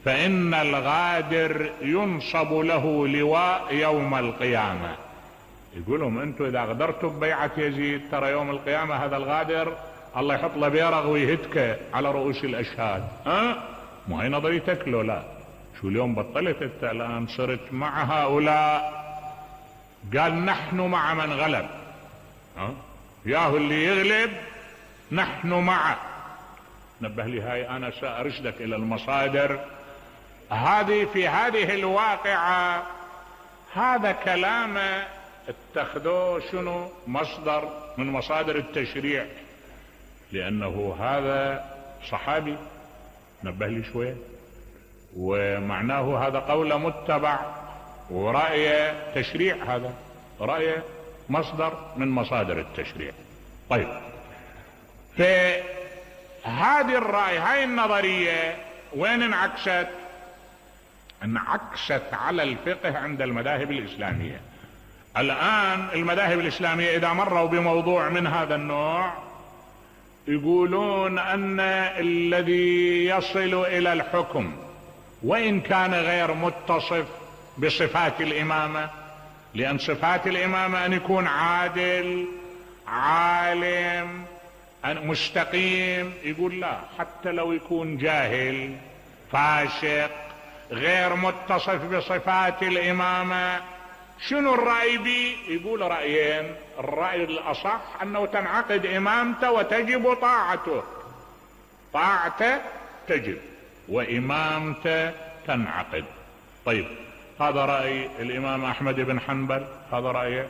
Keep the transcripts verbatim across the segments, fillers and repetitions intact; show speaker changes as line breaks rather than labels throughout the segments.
فإن الغادر ينصب له لواء يوم القيامة. يقولهم انتم اذا غدرتوا ببيعة يزيد ترى يوم القيامة هذا الغادر الله يحط له بيرغ ويهتكه على رؤوس الاشهاد. ها مو هي نظريتك لو لا؟ شو اليوم بطلت انت الان صرت مع هؤلاء؟ قال نحن مع من غلب. ها ياهو اللي يغلب نحن معه. نبه لي هاي انا سارشدك الى المصادر هذه في هذه الواقعة. هذا كلام اتخذوه شنو مصدر من مصادر التشريع، لانه هذا صحابي. نبه لي شوية. ومعناه هذا قول متبع ورأي تشريع، هذا رأي مصدر من مصادر التشريع. طيب في هذه الرأي هاي النظرية وين انعكست؟ انعكست على الفقه عند المذاهب الإسلامية. الآن المذاهب الإسلامية إذا مروا بموضوع من هذا النوع يقولون أن الذي يصل إلى الحكم وإن كان غير متصف بصفات الإمامة، لأن صفات الإمامة أن يكون عادل عالم أن مستقيم، يقول لا، حتى لو يكون جاهل فاسق غير متصف بصفات الإمامة. شنو الرأي بي؟ يقول رأيين. الرأي الأصح أنه تنعقد إمامته وتجب طاعته، طاعته تجب وإمامته تنعقد. طيب هذا رأي الإمام أحمد بن حنبل، هذا رأيه.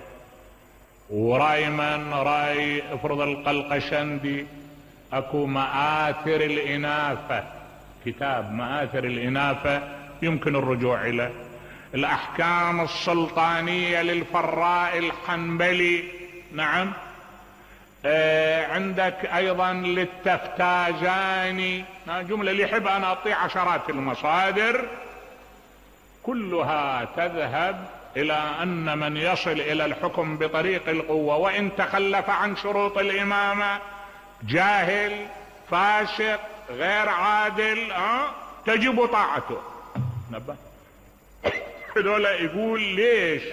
ورأي من؟ رأي افرض القلقشندي. اكو مآثر الإنافة، كتاب مآثر الإنافة يمكن الرجوع إليه. الأحكام السلطانية للفراء الحنبلي، نعم. آه عندك أيضا للتفتازاني، جملة اللي يحب أنا أعطي عشرات المصادر كلها تذهب إلى أن من يصل إلى الحكم بطريق القوة وإن تخلف عن شروط الإمامة، جاهل فاسق غير عادل، أه؟ تجب طاعته. نبه هذولا يقول ليش؟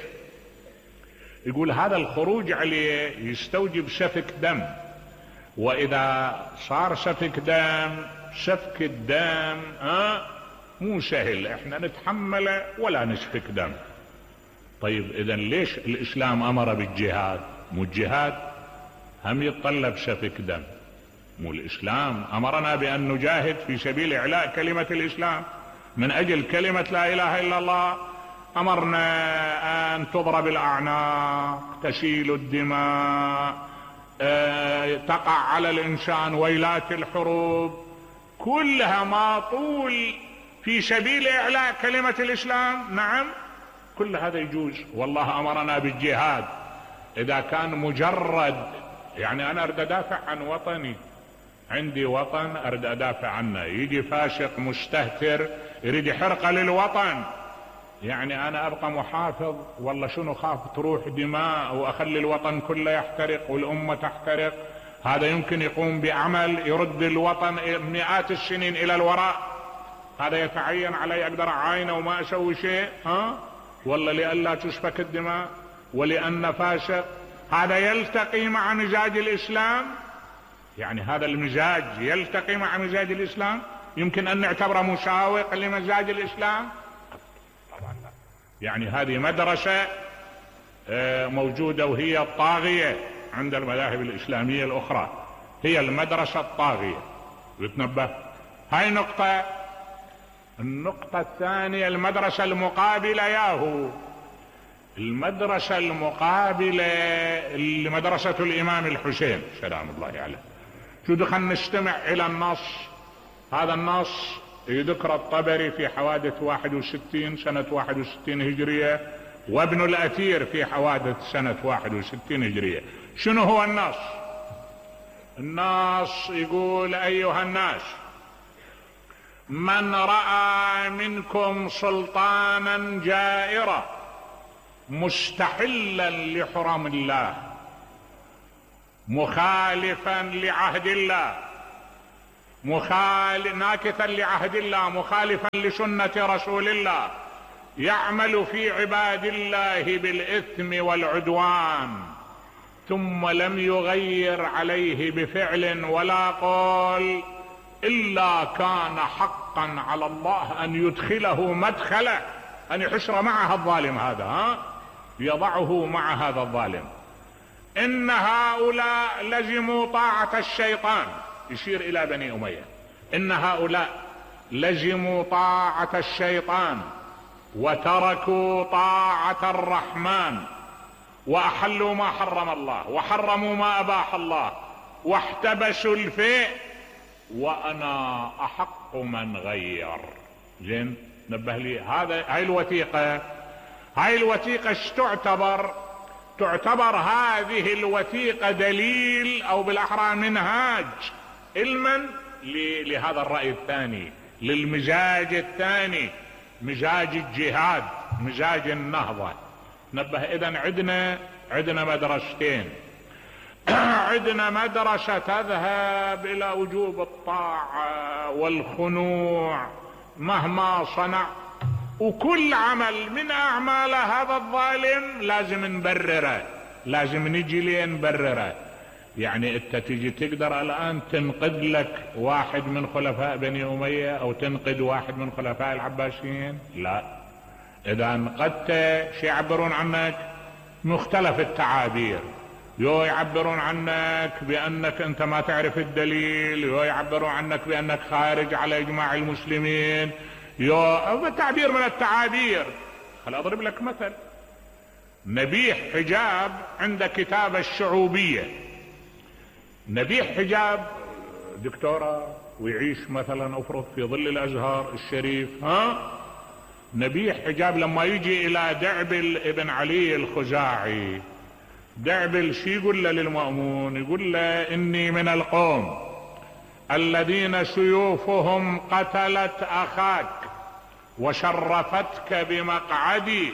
يقول هذا الخروج عليه يستوجب سفك دم، وإذا صار سفك دم، سفك الدم أه؟ مو سهل احنا نتحمله ولا نسفك دم. طيب اذا ليش الاسلام امر بالجهاد؟ مو الجهاد هم يتطلب سفك دم؟ مو الاسلام امرنا بان نجاهد في سبيل اعلاء كلمة الاسلام من اجل كلمة لا اله الا الله؟ امرنا ان تضرب الاعناق، تسيل الدماء، أه تقع على الانسان ويلات الحروب، كلها ماطول في سبيل اعلاء كلمة الاسلام. نعم كل هذا يجوز. والله امرنا بالجهاد اذا كان مجرد يعني انا اريد ادافع عن وطني، عندي وطن اريد ادافع عنه، يجي فاسق مستهتر يريد يحرق للوطن، يعني انا ابقى محافظ والله شنو خاف تروح دماء واخلي الوطن كله يحترق والامة تحترق؟ هذا يمكن يقوم بعمل يرد الوطن مئات السنين الى الوراء. هذا يتعين علي اقدر اعاينه وما اسوي شيء؟ ها والله لئلا تسفك الدماء ولأن فاسق. هذا يلتقي مع مزاج الإسلام؟ يعني هذا المزاج يلتقي مع مزاج الإسلام؟ يمكن أن نعتبره مساوق لمزاج الإسلام؟ طبعا لا. يعني هذه مدرسة موجودة وهي الطاغية عند المذاهب الإسلامية الأخرى، هي المدرسة الطاغية. وتنبه هاي نقطة. النقطة الثانية المدرسة المقابلة، ياهو المدرسة المقابلة لمدرسة الإمام الحسين سلام الله عليه. شو دخل نستمع إلى النص. هذا النص يذكر الطبري في حوادث واحد وستين سنة واحد وستين هجرية، وابن الأثير في حوادث سنة واحد وستين هجرية. شنو هو النص؟ النص يقول أيها الناس من رأى منكم سلطانا جائرا مستحلا لحرم الله مخالفا لعهد الله مخال... ناكثا لعهد الله، مخالفا لسنة رسول الله، يعمل في عباد الله بالإثم والعدوان، ثم لم يغير عليه بفعل ولا قول، إلا كان حقا على الله أن يدخله مدخله، أن يحشر معها الظالم هذا، ها؟ يضعه مع هذا الظالم. إن هؤلاء لزموا طاعة الشيطان، يشير إلى بني أمية، إن هؤلاء لزموا طاعة الشيطان وتركوا طاعة الرحمن، وأحلوا ما حرم الله وحرموا ما أباح الله واحتبسوا الفيء، وأنا أحق من غير. زين، نبه لي هذا. هاي الوثيقة هاي الوثيقة ايش تعتبر؟ تعتبر هذه الوثيقة دليل أو بالأحرى منهاج علما لهذا الرأي الثاني، للمزاج الثاني، مزاج الجهاد، مزاج النهضة. نبه إذن عندنا عندنا مدرستين. عندنا مدرسة تذهب إلى وجوب الطاعة والخنوع مهما صنع، وكل عمل من أعمال هذا الظالم لازم نبرره، لازم نجي ليه نبرره. يعني انت تيجي تقدر الآن تنقذ لك واحد من خلفاء بني أمية أو تنقذ واحد من خلفاء العباسيين؟ لا. إذا انقذت شي يعبرون عنك مختلف التعابير، يو يعبرون عنك بأنك أنت ما تعرف الدليل، يو يعبرون عنك بأنك خارج على إجماع المسلمين، يو تعبير من التعابير. خل أضرب لك مثل. نبيح حجاب عند كتاب الشعوبية، نبيح حجاب دكتورة ويعيش مثلا افرض في ظل الازهر الشريف، ها؟ نبيح حجاب لما يجي الى دعبل ابن علي الخزاعي، دعبل شي يقول له للمأمون؟ يقول له اني من القوم الذين سيوفهم قتلت اخاك وشرفتك بمقعدي،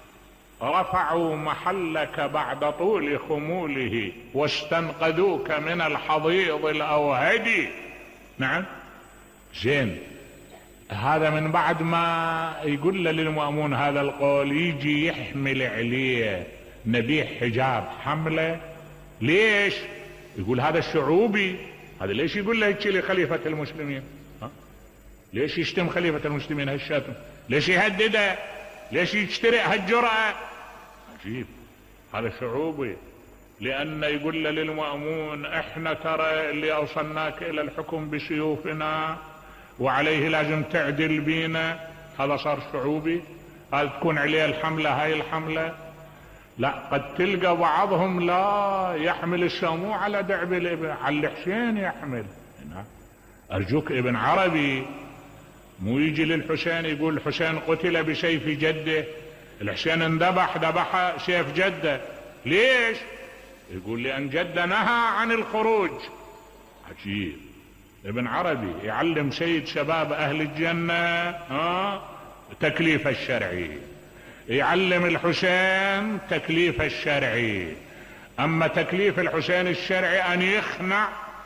رفعوا محلك بعد طول خموله واستنقذوك من الحضيض الاوهدي. نعم، زين. هذا من بعد ما يقول له للمأمون هذا القول يجي يحمل عليه نبيح حجاب حمله. ليش؟ يقول هذا الشعوبي، هذا ليش يقول له هيك لخليفة المسلمين؟ ها؟ ليش يشتم خليفة المسلمين هالشتم؟ ليش يهدده؟ ليش يجترئ هالجرأة؟ عجيب، هذا شعوبي. لأن يقول له للمأمون احنا ترى اللي اوصلناك الى الحكم بسيوفنا وعليه لازم تعدل بينا، هذا صار شعوبي؟ هل تكون عليه الحملة هاي الحملة؟ لا، قد تلقى بعضهم لا يحمل السمو على دعبل ابن على الحسين يحمل. ارجوك ابن عربي مو يجي للحسين يقول الحسين قتل بسيف جده، الحسين اندبح ذبح سيف جده. ليش؟ يقول لأن جده نهى عن الخروج. عجيب. ابن عربي يعلم سيد شباب اهل الجنة ها تكليف الشرعي، يعلم الحسين تكليف الشرعي. اما تكليف الحسين الشرعي ان يخنع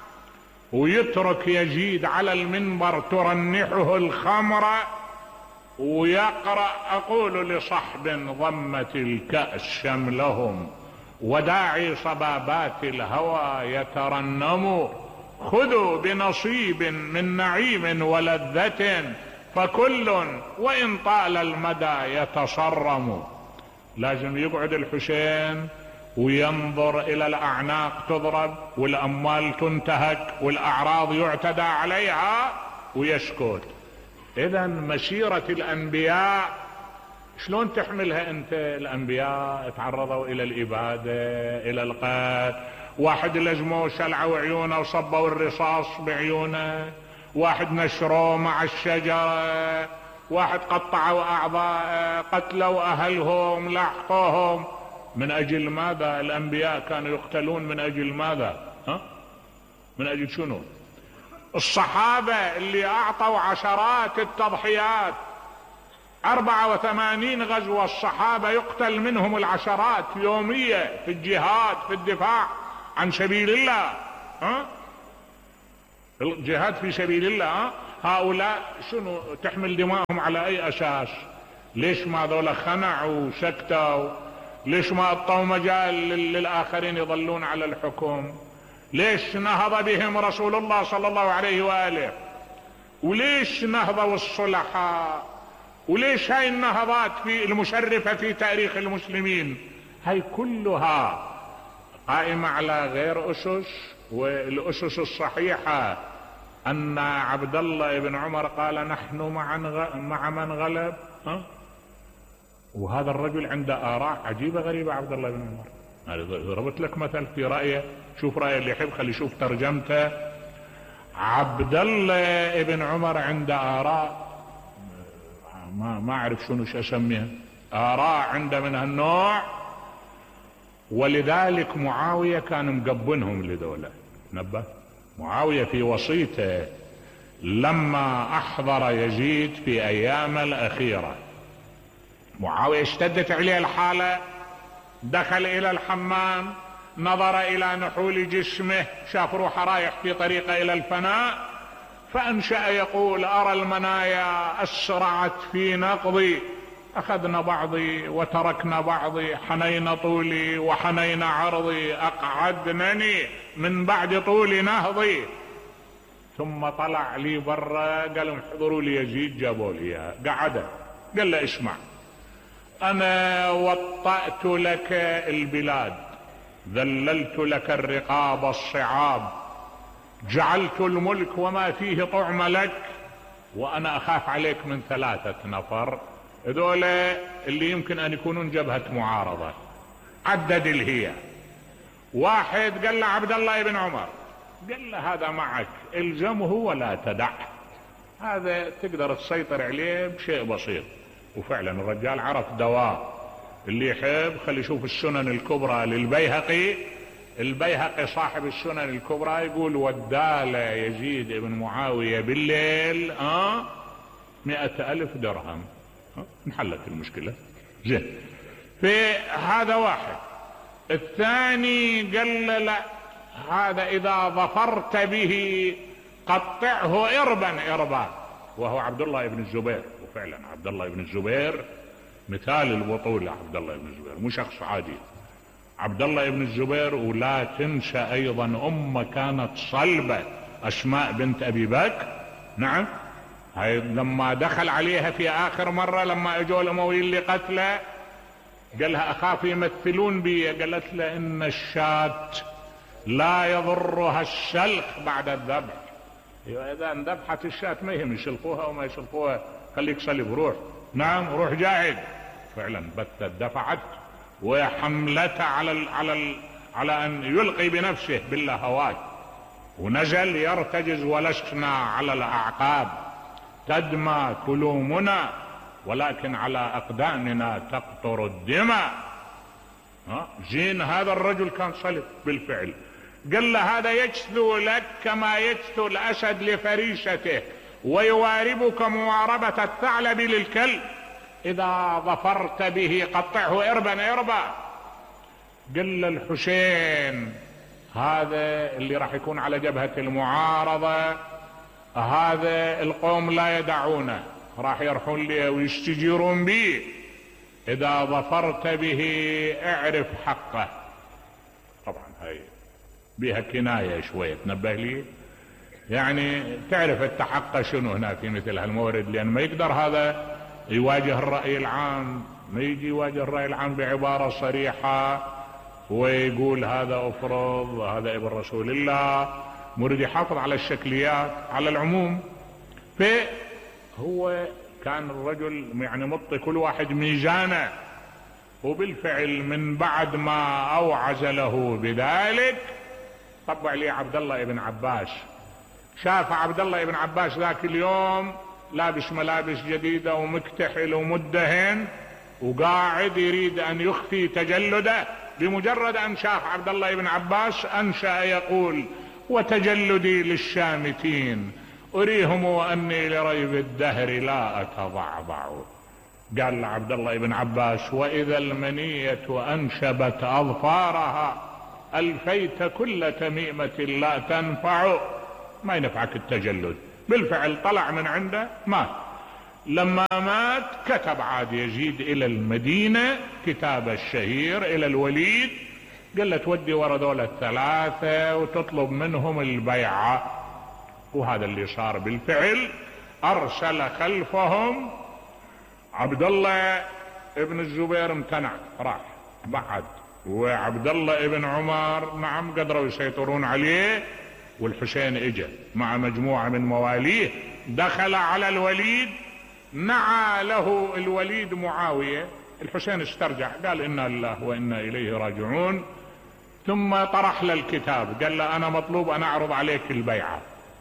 ويترك يزيد على المنبر ترنحه الخمر ويقرأ اقول لصحب ضمت الكأس شملهم وداعي صبابات الهوى يترنموا، خذوا بنصيب من نعيم ولذة فكل وإن طال المدى يتصرم. لازم يقعد الحسين وينظر إلى الأعناق تضرب والأموال تنتهك والأعراض يعتدى عليها ويسكت. إذا مسيرة الأنبياء شلون تحملها أنت؟ الأنبياء تعرضوا إلى الإبادة، إلى القتل، واحد لزموا سلعوا عيونه وصبوا الرصاص بعيونه، واحد نشروه مع الشجرة، واحد قطعوا أعضاء، قتلوا أهلهم، لاحقوهم. من أجل ماذا؟ الأنبياء كانوا يقتلون من أجل ماذا؟ ها؟ من أجل شنو؟ الصحابة اللي أعطوا عشرات التضحيات، أربعة وثمانين غزوة الصحابة يقتل منهم العشرات يومية في الجهاد في الدفاع عن سبيل الله. ها؟ الجهاد في سبيل الله. هؤلاء شنو تحمل دماءهم على اي اساس؟ ليش ما ذولا خنعوا وسكتوا؟ ليش ما اعطوا مجال للاخرين يظلون على الحكم؟ ليش نهض بهم رسول الله صلى الله عليه واله؟ وليش نهضوا الصلحاء؟ وليش هاي النهضات في المشرفة في تاريخ المسلمين هاي كلها قائمة على غير اسس؟ والاسس الصحيحة ان عبد الله بن عمر قال نحن مع مع من غلب. ها؟ وهذا الرجل عنده آراء عجيبة غريبة. عبد الله بن عمر ضربت لك مثل في رأيه، شوف رأيه اللي يحب خلي يشوف ترجمته. عبد الله بن عمر عنده آراء ما ما اعرف شنو اسميها، آراء عنده من هالنوع. ولذلك معاوية كان مقبنهم لذولا. نبه معاوية في وصيته لما احضر يزيد في ايام الاخيرة، معاوية اشتدت عليه الحالة، دخل الى الحمام، نظر الى نحول جسمه، شاف روحه رايح في طريقه الى الفناء، فانشأ يقول ارى المنايا اسرعت في نقضي، اخذنا بعضي وتركنا بعضي، حنين طولي وحنين عرضي، اقعدنني من بعد طول نهضي. ثم طلع لي برا قال لهم احضروا لي يزيد، جابوا لي قعده، قال له اسمع، انا وطأت لك البلاد، ذللت لك الرقاب الصعاب، جعلت الملك وما فيه طعم لك، وانا اخاف عليك من ثلاثة نفر، هذول اللي يمكن ان يكونون جبهة معارضة. عدد الهي. واحد قال له عبد الله بن عمر، قال له هذا معك الزمه ولا تدعه، هذا تقدر تسيطر عليه بشيء بسيط. وفعلا الرجال عرف دواء. اللي يحب خلي يشوف السنن الكبرى للبيهقي. البيهقي صاحب السنن الكبرى يقول ودال يزيد بن معاوية بالليل اه مئة الف درهم. آه؟ انحلت المشكلة. زين. في هذا واحد. الثاني قال لا، هذا اذا ظفرت به قطعه اربا اربا، وهو عبد الله بن الزبير. وفعلا عبد الله بن الزبير مثال البطولة. عبد الله بن الزبير مو شخص عادي. عبد الله بن الزبير. ولا تنسى ايضا امه كانت صلبة، اسماء بنت ابي بكر. نعم، هاي لما دخل عليها في اخر مرة لما اجوا الامويين لقتله، قالها اخاف يمثلون بي، قالت له ان الشاة لا يضرها الشلخ بعد الذبح. اذا انذبحت الشاة ما يهم يشلقوها وما يشلقوها، خليك صلب روح. نعم روح جاهد. فعلا بتت دفعت وحملته على ال على ال على ان يلقي بنفسه باللهوات، ونزل يرتجز ولسنا على الاعقاب تدمى كلومنا ولكن على اقدامنا تقطر الدماء. ها زين. هذا الرجل كان صلب بالفعل. قال له هذا يجثو لك كما يجثو الاسد لفريسته، ويواربك مواربة الثعلب للكلب، اذا ظفرت به قطعه اربا اربا. قال له الحسين، هذا اللي راح يكون على جبهة المعارضة، هذا القوم لا يدعونه، راح يرحون لي ويستجيرون به، اذا ظفرت به اعرف حقه. طبعا هاي بها كناية شوية، تنبه لي يعني تعرف التحقق شنو هنا في مثل هالمورد، لان ما يقدر هذا يواجه الرأي العام، ما يجي يواجه الرأي العام بعبارة صريحة ويقول هذا افرض هذا ابن رسول الله، مريد يحافظ على الشكليات على العموم. فهو كان الرجل يعني مطي كل واحد ميزانه. وبالفعل من بعد ما اوعز له بذلك طبع لي عبد الله بن عباس. شاف عبد الله بن عباس ذاك اليوم لابس ملابس جديدة ومكتحل ومدهن وقاعد يريد ان يخفي تجلده. بمجرد ان شاف عبد الله بن عباس انشأ يقول وتجلدي للشامتين اريهم واني لريب الدهر لا اتضعضع. قال لعبد الله بن عباس واذا المنية انشبت اظفارها الفيت كل تميمة لا تنفع. ما ينفعك التجلد. بالفعل طلع من عنده مات. لما مات كتب عاد يزيد الى المدينة كتاب الشهير الى الوليد، قال له تودي ورا دول الثلاثة وتطلب منهم البيعة. وهذا اللي صار بالفعل. ارسل خلفهم عبد الله ابن الزبير، امتنع راح بعد، وعبد الله ابن عمر نعم قدروا يسيطرون عليه، والحسين اجى مع مجموعة من مواليه، دخل على الوليد، نعى له الوليد معاوية. الحسين استرجع قال إنا لله وإنا إليه راجعون، ثم طرح له الكتاب قال له أنا مطلوب أن أعرض عليك البيعة.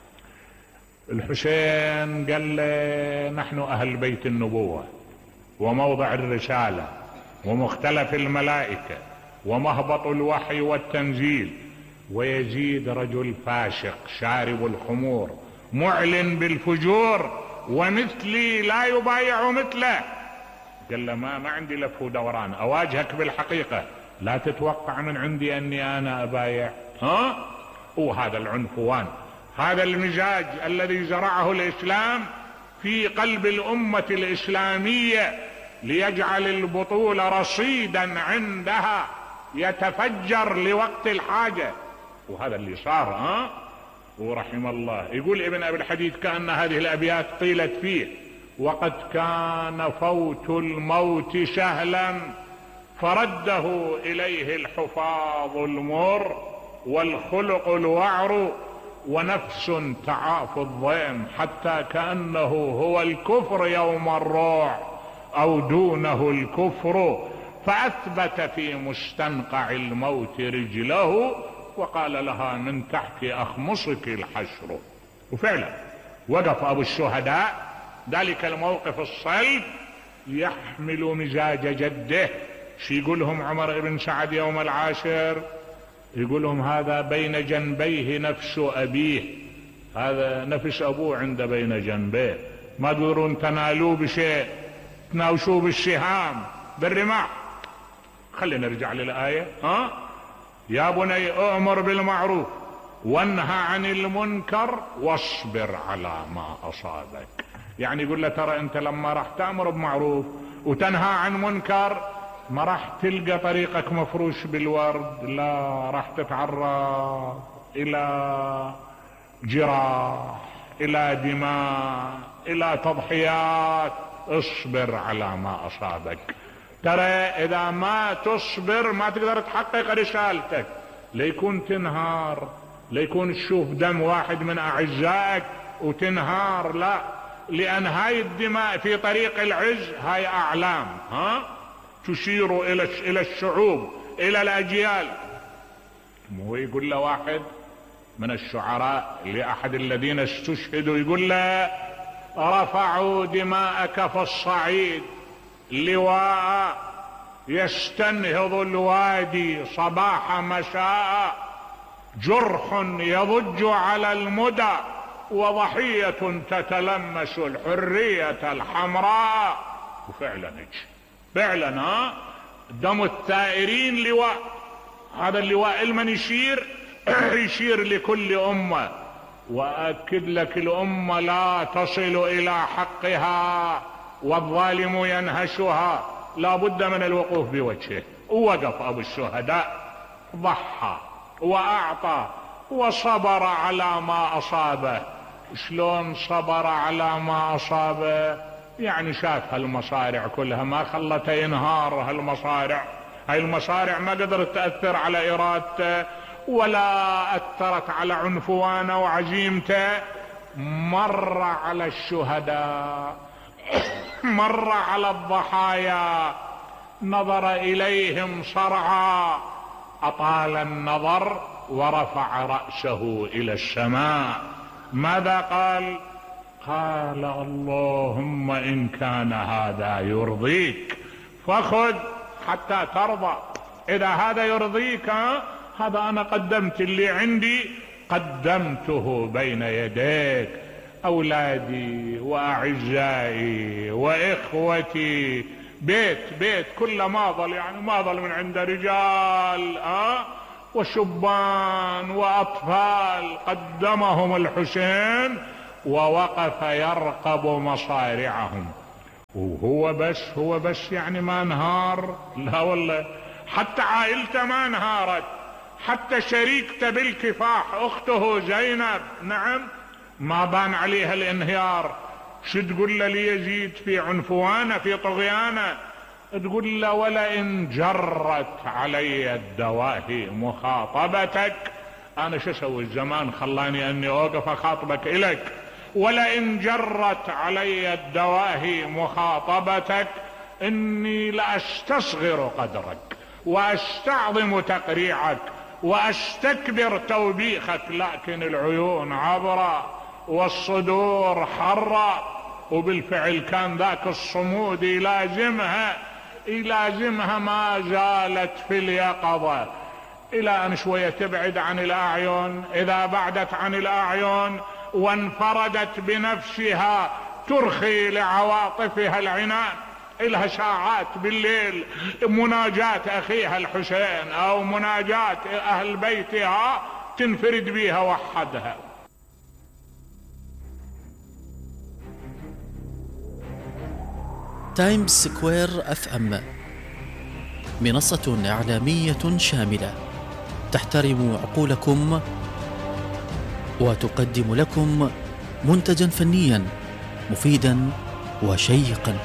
الحسين قال له نحن أهل بيت النبوة وموضع الرسالة ومختلف الملائكة ومهبط الوحي والتنزيل، ويزيد رجل فاسق شارب الخمور معلن بالفجور، ومثلي لا يبايع مثله. قال له ما, ما عندي لف ودوران، أواجهك بالحقيقة، لا تتوقع من عندي أني أنا أبايع. ها؟ وهذا العنفوان، هذا المزاج الذي زرعه الإسلام في قلب الأمة الإسلامية ليجعل البطولة رصيدا عندها يتفجر لوقت الحاجة، وهذا اللي صار. ها؟ ورحم الله. يقول ابن أبي الحديث كأن هذه الأبيات قيلت فيه: وقد كان فوت الموت سهلا فرده إليه الحفاظ المر، والخلق الوعر ونفس تعاف الضيم، حتى كأنه هو الكفر يوم الروع أو دونه الكفر، فأثبت في مستنقع الموت رجله وقال لها من تحت أخمصك الحشر. وفعلا وقف أبو الشهداء ذلك الموقف الصلب يحمل مزاج جده. شي يقولهم عمر بن سعد يوم العاشر؟ يقولهم هذا بين جنبيه نفس أبيه، هذا نفس أبوه عند بين جنبيه، ما تقدرون تنالوه بشيء، تناوشوه بالسهام بالرماح. خلينا نرجع للآية. ها؟ يا بني أؤمر بالمعروف وانهى عن المنكر واصبر على ما أصابك. يعني يقول له ترى انت لما راح تأمر بمعروف وتنهى عن منكر ما راح تلقى طريقك مفروش بالورد، لا، راح تتعرض الى جراح، الى دماء، الى تضحيات. اصبر على ما أصابك. ترى اذا ما تصبر ما تقدر تحقق رسالتك، ليكون تنهار، ليكون تشوف دم واحد من اعزائك وتنهار، لا، لان هاي الدماء في طريق العز هاي اعلام، ها، تشير الى الى الشعوب، الى الاجيال. مو يقول له واحد من الشعراء لاحد الذين استشهدوا، يقول له رفعوا دماءك في الصعيد لواء يستنهض الوادي صباح مساء، جرح يضج على المدى وضحية تتلمس الحرية الحمراء. وفعلا فعلا ها دم الثائرين لواء. هذا اللواء المن يشير يشير لكل أمة. وأكد لك الأمة لا تصل إلى حقها والظالم ينهشها، لا بد من الوقوف بوجهه. ووقف أبو الشهداء، ضحى وأعطى وصبر على ما أصابه. شلون صبر على ما أصابه؟ يعني شاف هالمصارع كلها ما خلته ينهار. هالمصارع هاي المصارع ما قدرت تأثر على إرادته ولا أثرت على عنفوانه وعزيمته. مر على الشهداء، مر على الضحايا، نظر إليهم صرعى، أطال النظر ورفع رأسه إلى السماء. ماذا قال؟ قال اللهم إن كان هذا يرضيك فخذ حتى ترضى. إذا هذا يرضيك، هذا أنا قدمت اللي عندي، قدمته بين يديك. أولادي وأعزائي وإخوتي، بيت بيت كله ما ظل، يعني ما ظل من عند رجال. أه؟ وشبان وأطفال قدمهم الحسين ووقف يرقب مصارعهم. وهو بس هو بس يعني ما انهار؟ لا والله، حتى عائلته ما انهارت، حتى شريكته بالكفاح أخته زينب نعم ما بان عليها الانهيار. شو تقول له ليزيد في عنفوانه في طغيانه؟ تقول له ولئن جرت علي الدواهي مخاطبتك، انا شو اسوي؟ الزمان خلاني اني اوقف اخاطبك الك. ولئن جرت علي الدواهي مخاطبتك اني لاستصغر قدرك واستعظم تقريعك واستكبر توبيخك، لكن العيون عبرة والصدور حرة. وبالفعل كان ذاك الصمود يلازمها يلازمها ما زالت في اليقظة، إلى أن شوية تبعد عن الأعين. إذا بعدت عن الأعين وانفردت بنفسها ترخي لعواطفها العنان. إلها ساعات بالليل مناجاة أخيها الحسين أو مناجاة أهل بيتها تنفرد بها وحدها.
تايمز سكوير اف ام منصة إعلامية شاملة تحترم عقولكم وتقدم لكم منتجا فنيا مفيدا وشيقا.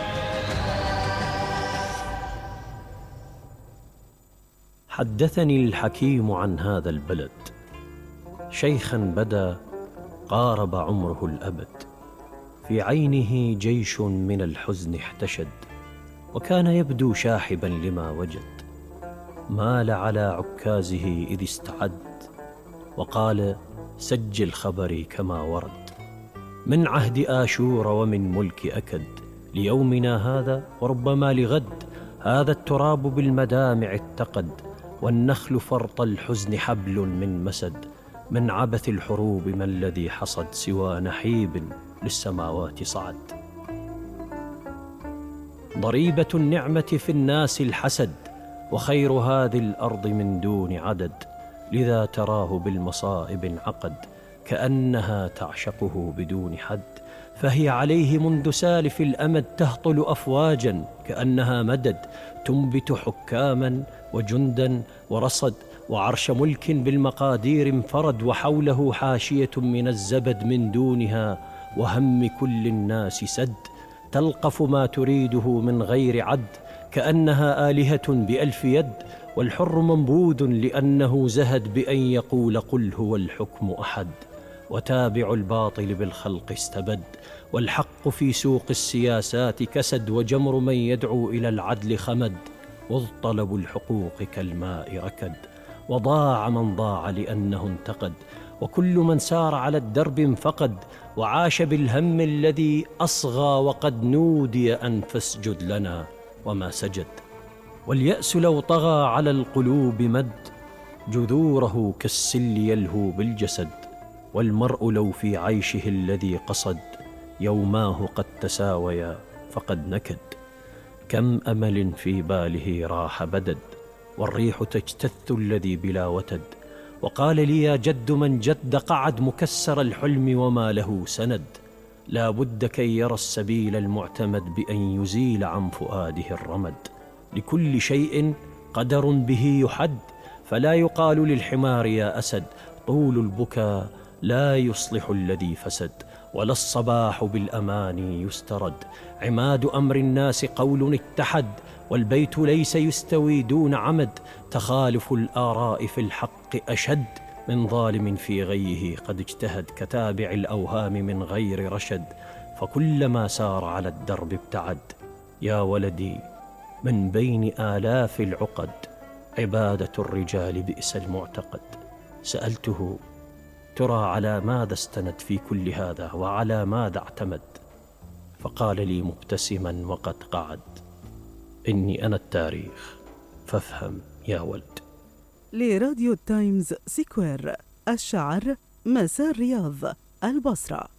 حدثني الحكيم عن هذا البلد، شيخا بدا قارب عمره الأبد، في عينه جيش من الحزن احتشد، وكان يبدو شاحبا لما وجد. مال على عكازه إذ استعد وقال: سجل خبري كما ورد، من عهد آشور ومن ملك أكد، ليومنا هذا وربما لغد، هذا التراب بالمدامع اتقد، والنخل فرط الحزن حبل من مسد، من عبث الحروب ما الذي حصد، سوى نحيب للسماوات صعد. ضريبة النعمة في الناس الحسد، وخير هذه الأرض من دون عدد، لذا تراه بالمصائب انعقد، كأنها تعشقه بدون حد، فهي عليه منذ سالف الأمد تهطل أفواجا كأنها مدد، تنبت حكاما وجندا ورصد، وعرش ملك بالمقادير انفرد، وحوله حاشية من الزبد من دونها وهم كل الناس سد، تلقف ما تريده من غير عد، كأنها آلهة بألف يد، والحر منبوذ لأنه زهد بأن يقول قل هو الحكم أحد، وتابع الباطل بالخلق استبد، والحق في سوق السياسات كسد، وجمر من يدعو إلى العدل خمد، وذ طلب الحقوق كالماء ركد، وضاع من ضاع لأنه انتقد، وكل من سار على الدرب انفقد، وعاش بالهم الذي أصغى، وقد نودي أن فاسجد لنا وما سجد. واليأس لو طغى على القلوب مد، جذوره كالسل يلهو بالجسد، والمرء لو في عيشه الذي قصد، يوماه قد تساويا فقد نكد، كم أمل في باله راح بدد، والريح تجتث الذي بلا وتد، وقال لي يا جد من جد قعد، مكسر الحلم وما له سند، لا بد كي يرى السبيل المعتمد، بأن يزيل عن فؤاده الرمد، لكل شيء قدر به يحد، فلا يقال للحمار يا أسد، طول البكاء لا يصلح الذي فسد، ولا الصباح بالأماني يسترد، عماد أمر الناس قول اتحد، والبيت ليس يستوي دون عمد، تخالف الآراء في الحق أشد، من ظالم في غيه قد اجتهد، كتابع الأوهام من غير رشد، فكلما سار على الدرب ابتعد. يا ولدي من بين آلاف العقد، عبادة الرجال بئس المعتقد. سألته: ترى على ماذا استند في كل هذا، وعلى ماذا اعتمد؟ فقال لي مبتسما وقد قعد: إني أنا التاريخ، فافهم يا ولد.
لراديو تايمز سكوير، الشعر مساء الرياض، البصرة.